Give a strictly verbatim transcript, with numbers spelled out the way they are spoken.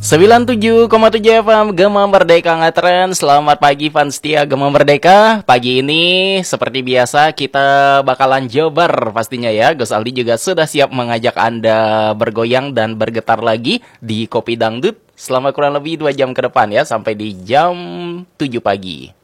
sembilan puluh tujuh koma tujuh F M Gema Merdeka Ngetren. Selamat pagi fans setia Gema Merdeka. Pagi ini seperti biasa kita bakalan jober pastinya ya. Gus Aldi juga sudah siap mengajak Anda bergoyang dan bergetar lagi di Kopi Dangdut selama kurang lebih dua jam ke depan ya, sampai di jam tujuh pagi.